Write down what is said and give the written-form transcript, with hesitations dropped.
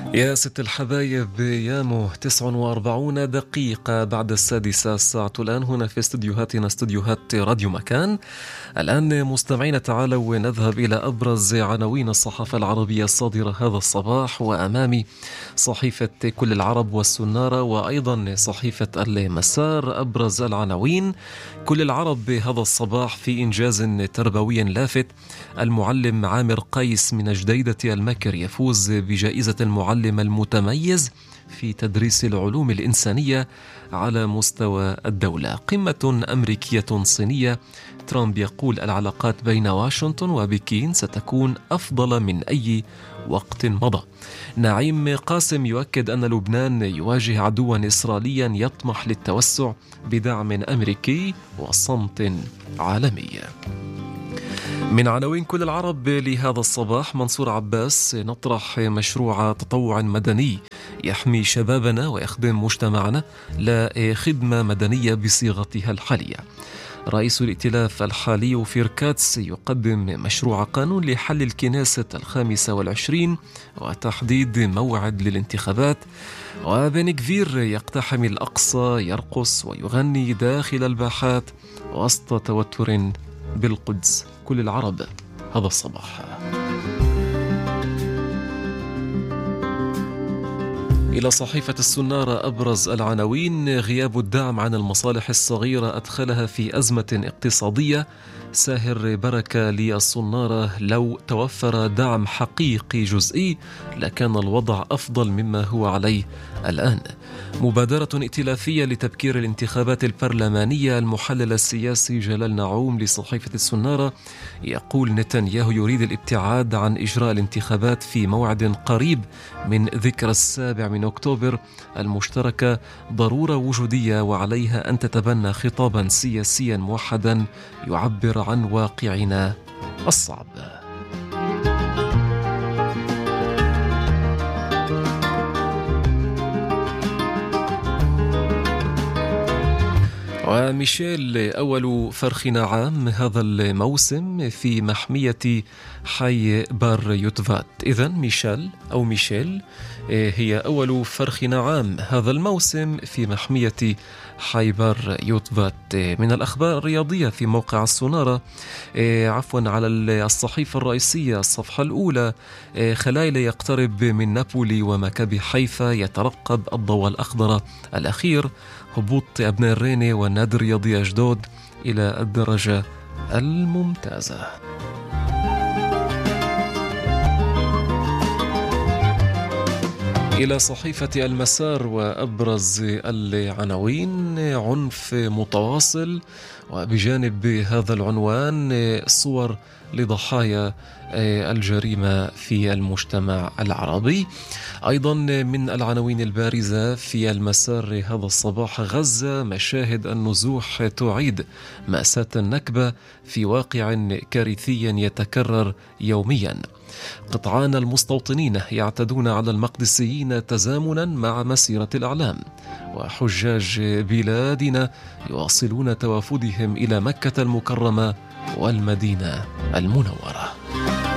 يا ست الحبايب، يامو 49 دقيقة بعد 6 الساعة الآن هنا في استديوهاتنا، استديوهات راديو مكان. الآن مستمعين تعالوا نذهب إلى أبرز عناوين الصحافة العربية الصادرة هذا الصباح، وأمامي صحيفة كل العرب والسنارة وأيضا صحيفة المسار. أبرز العناوين: كل العرب هذا الصباح في إنجاز تربوي لافت، المعلم عامر قيس من جديدة المكر يفوز بجائزة المعلم المتميز في تدريس العلوم الإنسانية على مستوى الدولة. قمة أمريكية صينية، ترامب يقول العلاقات بين واشنطن وبكين ستكون أفضل من أي وقت مضى. نعيم قاسم يؤكد أن لبنان يواجه عدوا إسرائيليا يطمح للتوسع بدعم أمريكي وصمت عالمي. من عناوين كل العرب لهذا الصباح: منصور عباس: نطرح مشروع تطوع مدني يحمي شبابنا ويخدم مجتمعنا، لا خدمة مدنية بصيغتها الحالية. رئيس الائتلاف الحالي فيركاتس يقدم مشروع قانون لحل الكنيسة 25 وتحديد موعد للانتخابات. وبن كفير يقتحم الأقصى يرقص ويغني داخل الباحات وسط توتر بالقدس. كل العرب هذا الصباح. إلى صحيفة السنارة أبرز العناوين: غياب الدعم عن المصالح الصغيرة أدخلها في أزمة اقتصادية. ساهر بركة للسنارة: لو توفر دعم حقيقي جزئي لكان الوضع أفضل مما هو عليه الآن. مبادرة ائتلافية لتبكير الانتخابات البرلمانية. المحلل السياسي جلال نعوم لصحيفة السنارة يقول نتنياهو يريد الابتعاد عن إجراء الانتخابات في موعد قريب من ذكرى 7 أكتوبر المشتركة ضرورة وجودية، وعليها أن تتبنى خطابا سياسيا موحدا يعبر عن واقعنا الصعب. وميشيل: أول فرخ نعام هذا الموسم في محمية حي بار يوتفات. إذن ميشيل هي أول فرخ نعام هذا الموسم في محمية حي بار يوتفات. من الأخبار الرياضية في موقع السنارة، على الصحيفة الرئيسية الصفحة الأولى: خلايل يقترب من نابولي ومكابي حيفا يترقب الضوء الأخضر الأخير. هبوط أبناء الريني والنادي الرياضي أشدود إلى الدرجة الممتازة. إلى صحيفة المسار وأبرز العناوين: عنف متواصل، وبجانب هذا العنوان صور لضحايا الجريمة في المجتمع العربي. أيضا من العناوين البارزة في المسار هذا الصباح: غزة مشاهد النزوح تعيد مأساة النكبة في واقع كارثي يتكرر يوميا. قطعان المستوطنين يعتدون على المقدسيين تزامنا مع مسيرة الأعلام. وحجاج بلادنا يواصلون توافدهم إلى مكة المكرمة والمدينة المنورة.